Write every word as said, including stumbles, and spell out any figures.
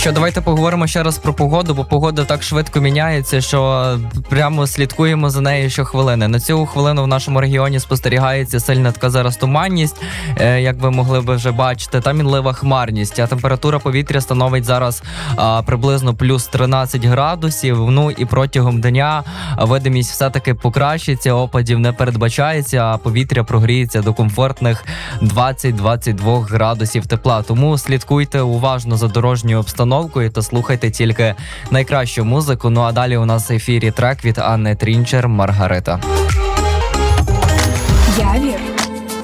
що, давайте поговоримо ще раз про погоду, бо погода так швидко міняється, що прямо слідкуємо за нею щохвилини. На цю хвилину в нашому регіоні спостерігається сильна така зараз туманність, е, як ви могли би вже бачити, та мінлива хмарність, а температура повітря становить зараз а, приблизно плюс тринадцять градусів, ну і протягом дня видимість все-таки покращиться, опадів не передбачається, а повітря прогріється до комфортних двадцять-двадцять два градусів тепла. Тому слідкуйте уважно за дорожньою обстановкою та слухайте тільки найкращу музику. Ну а далі у нас в ефірі трек від Анни Трінчер «Маргарита». Я вірю.